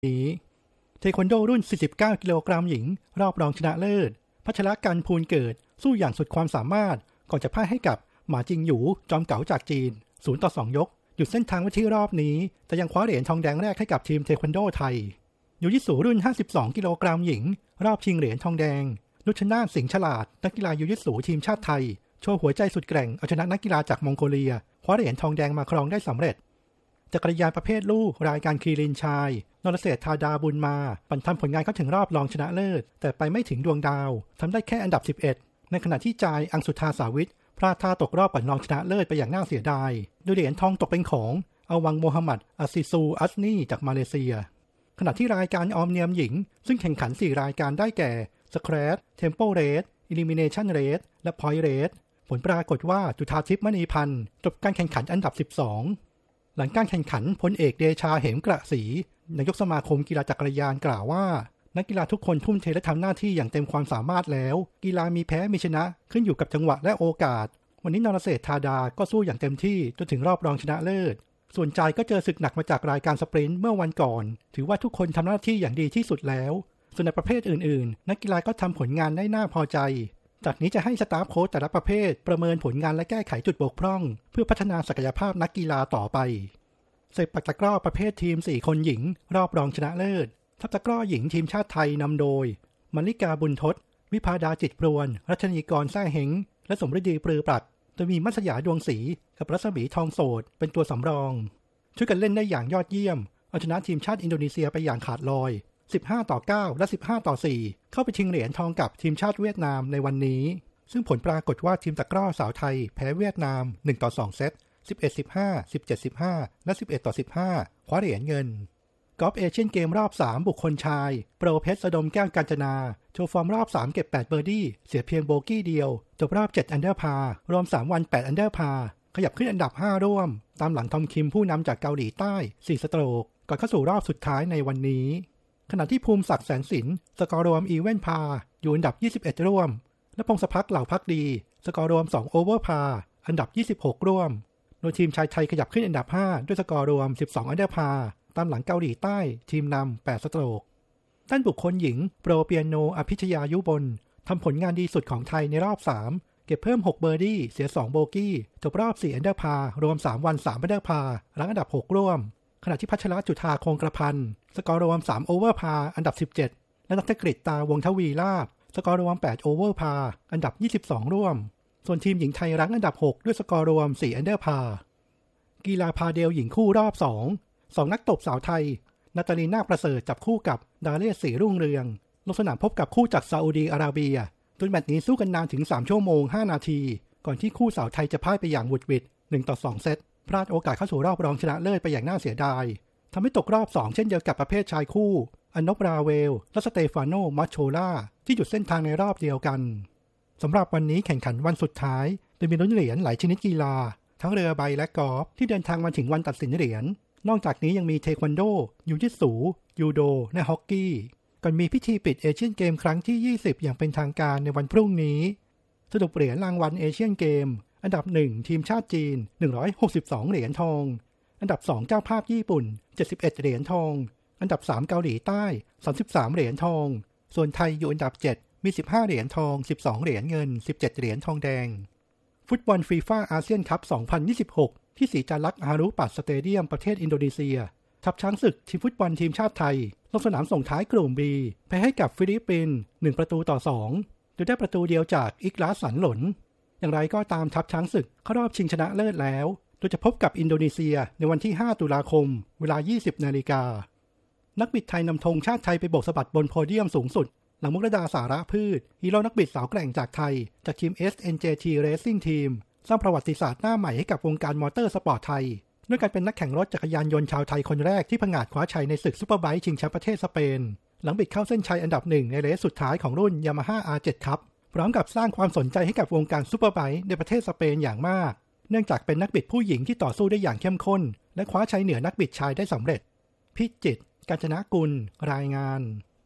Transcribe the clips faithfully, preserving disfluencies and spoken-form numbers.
นี้เทควันโดรุ่นสี่สิบเก้ากิโลกรัมหญิงรอบรองชนะเลิศพัชรกันภูลเกิดสู้อย่างสุดความสามารถก่อนจะพ่ายให้กับหมาจิงหยูจอมเก๋าจากจีนศูนย์ต่อสองยกหยุดเส้นทางไว้ที่รอบนี้แต่ยังคว้าเหรียญทองแดงแรกให้กับทีมเทควันโดไทยยูยิสูรุ่นห้าสิบสองกิโลกรัมหญิงรอบชิงเหรียญทองแดงนุชนาถสิงห์ฉลาดนักกีฬายูยิสูทีมชาติไทยโชว์หัวใจสุดแกร่งเอาชนะนักกีฬาจากมองโกเลียคว้าเหรียญทองแดงมาครองได้สำเร็จจักรยานประเภทลู่รายการคีรินชายนรเศรษฐาดาบุญมาปั่นทำผลงานเข้าถึงรอบรองชนะเลิศแต่ไปไม่ถึงดวงดาวทำได้แค่อันดับสิบเอ็ดในขณะที่จายอังสุธาสาวิทพลาดท่าตกรอบก่อนรองชนะเลิศไปอย่างน่าเสียดายโดยเหรียญทองตกเป็นของอวังโมฮัมหมัดอัสซิซูอัสนีจากมาเลเซียขณะที่รายการออมเนียมหญิงซึ่งแข่งขันสี่รายการได้แก่สแครชเทมโปเรสอิลิมิเนชันเรสและพอยต์เรสผลปรากฏว่าจุฑาทิพย์มณีพันธ์จบการแข่งขันอันดับสิบสองหลังการแข่งขันพลเอกเดชาเหมกระศรีนายกสมาคมกีฬาจักรยานกล่าวว่านักกีฬาทุกคนทุ่มเทและทำหน้าที่อย่างเต็มความสามารถแล้วกีฬามีแพ้มีชนะขึ้นอยู่กับจังหวะและโอกาสวันนี้นรเศรษฐาดาก็สู้อย่างเต็มที่จนถึงรอบรองชนะเลิศส่วนจายก็เจอศึกหนักมาจากรายการสปรินต์เมื่อวันก่อนถือว่าทุกคนทำหน้าที่อย่างดีที่สุดแล้วส่วนในประเภทอื่นๆนักกีฬาก็ทำผลงานได้น่าพอใจจากนี้จะให้สตาฟโค้ชแต่ละประเภทประเมินผลงานและแก้ไขจุดบกพร่องเพื่อพัฒนาศักยภาพนักกีฬาต่อไปเซปักตะกร้อประเภททีมสี่คนหญิงรอบรองชนะเลิศทัพตะกร้อหญิงทีมชาติไทยนำโดยมลิกาบุญทศวิภาดาจิตปรวนรัชนีกรแซ่เฮงและสมฤดีปรือปรัดโดยมีมัสยาดวงศรีกับรัศมีทองโสดเป็นตัวสำรองช่วยกันเล่นได้อย่างยอดเยี่ยมเอาชนะทีมชาติอินโดนีเซียไปอย่างขาดลอยสิบห้าต่อเก้าและสิบห้าต่อสี่เข้าไปชิงเหรียญทองกับทีมชาติเวียดนามในวันนี้ซึ่งผลปรากฏว่าทีมตะกร้อสาวไทยแพ้เวียดนามหนึ่งต่อสองเซตสิบเอ็ด สิบห้า สิบเจ็ด สิบห้าและสิบเอ็ดต่อสิบห้าคว้าเหรียญเงินกอล์ฟเอเชียนเกมรอบสามบุคคลชายโปรเพชรสดมแก้วกาญจนาโชว์ฟอร์มรอบสามเก็บแปดเบอร์ดี้เสียเพียงโบกี้เดียวจบรอบเจ็ดอันเดอร์พาร์รวมสามวันแปดอันเดอร์พาร์ขยับขึ้นอันดับห้าร่วมตามหลังทอมคิมผู้นำจากเกาหลีใต้สี่สโตรกก่อนเข้าสู่รอบสุดท้ายในวันนี้ขณะที่ภูมิศักดิ์แสนสินสกอร์รวมอีเวนต์พาร์อยู่อันดับยี่สิบเอ็ดร่วมและพงศพักเหล่าพักดีสกอร์รวมสองโอเวอร์พาร์อันดับยี่สิบหกร่วมโดยทีมชายไทยขยับขึ้นอันดับห้าด้วยสกอร์รวมสิบสองอันเดอร์พาร์ตามหลังเกาหลีใต้ทีมนำแปดสโตรกด้านบุคคลหญิงโปรเปียโนอภิชยายุบลทำผลงานดีสุดของไทยในรอบสามเก็บเพิ่มหกเบอร์ดี้เสียสองโบกี้จบรอบสี่อันเดอร์พาร์รวมสามวันสามอันเดอร์พาร์หลังอันดับหกร่วมขณะที่พัชรจุฑาคงกระพันสกอร์รวมสามโอเวอร์พาร์อันดับสิบเจ็ดและนักกฤษตาวงทวีลาภสกอร์รวมแปดโอเวอร์พาร์อันดับยี่สิบสองร่วมส่วนทีมหญิงไทยรั้งอันดับหกด้วยสกอร์รวมสี่อันเดอร์พาร์กีฬาพาเดลหญิงคู่รอบสองสองนักตบสาวไทยนาตาลีนาคประเสริฐจับคู่กับดาเลียศรีรุ่งเรืองลงสนามพบกับคู่จากซาอุดีอาระเบียโดยแมตช์นี้สู้กันนานถึงสามชั่วโมงห้านาทีก่อนที่คู่สาวไทยจะพ่ายไปอย่างหวุดหวิดหนึ่งต่อสองเซตพลาดโอกาสเข้าสู่รอบรองชนะเลิศไปอย่างน่าเสียดายทำให้ตกรอบสองเช่นเดียวกับประเภทชายคู่อันนบราเวลและสเตฟานโนมัชโชล่าที่หยุดเส้นทางในรอบเดียวกันสำหรับวันนี้แข่งขันวันสุดท้ายโดยมีลุ้นเหรียญหลายชนิดกีฬาทั้งเรือใบและกอล์ฟที่เดินทางมาถึงวันตัดสินเหรียญนอกจากนี้ยังมีเทควันโดยูจิสูยูโดและฮอกกี้ก่อนมีพิธีปิดเอเชียนเกมครั้งที่ยี่สิบอย่างเป็นทางการในวันพรุ่งนี้สรุปเหรียญรางวัลเอเชียนเกมอันดับหนึ่งทีมชาติจีนหนึ่งร้อยหกสิบสองเหรียญทองอันดับสองเจ้าภาพญี่ปุ่นเจ็ดสิบเอ็ดเหรียญทองอันดับสามเกาหลีใต้สามสิบสามเหรียญทองส่วนไทยอยู่อันดับเจ็ดมีสิบห้าเหรียญทองสิบสองเหรียญเงินสิบเจ็ดเหรียญทองแดงฟุตบอลฟีฟ่าอาเซียนคัพสองพันยี่สิบหกที่ศรีจารักษ์ฮารุปัตสเตเดียมประเทศอินโดนีเซียทัพช้างศึกทีมฟุตบอลทีมชาติไทยลงสนามส่งท้ายกลุ่ม B แพ้ให้กับฟิลิปปินส์หนึ่งประตูต่อสองโดยได้ประตูเดียวจากอิกลาสสันหลนอย่างไรก็ตามทัพช้างศึกเข้ารอบชิงชนะเลิศแล้วโดยจะพบกับอินโดนีเซียในวันที่ห้าตุลาคมเวลา ยี่สิบนาฬิกานักบิดไทยนำธงชาติไทยไปโบกสะบัดบนโพเดียมสูงสุดหลังมุกดาสาระพืชฮีโร่นักบิดสาวแกร่งจากไทยจากทีม เอส เอ็น เจ ที Racing Team สร้างประวัติศาสตร์หน้าใหม่ให้กับวงการมอเตอร์สปอร์ตไทยด้วยการเป็นนักแข่งรถจักรยานยนต์ชาวไทยคนแรกที่ผงาดคว้าชัยในศึกซุปเปอร์ไบค์ชิงแชมป์ประเทศสเปนหลังบิดเข้าเส้นชัยอันดับหนึ่งในเรสสุดท้ายของรุ่น Yamaha อาร์ เซเว่น ครับพร้อมกับสร้างความสนใจให้กับวงการซุปเปอร์ไบค์ในประเทศสเปนอย่างมากเนื่องจากเป็นนักบิดผู้หญิงที่ต่อสู้ได้อย่างเข้มข้นและคว้าชัยเหนือนักบิดชายได้สำเร็จพิจิตรกาญจนกุลรายงาน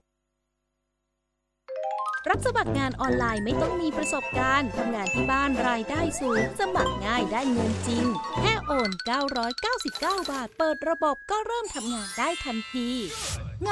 รับสมัครงานออนไลน์ไม่ต้องมีประสบการณ์ทำงานที่บ้านรายได้สูงสมัครง่ายได้เงินจริงแค่โอนเก้าร้อยเก้าสิบเก้าบาทเปิดระบบก็เริ่มทำงานได้ทันที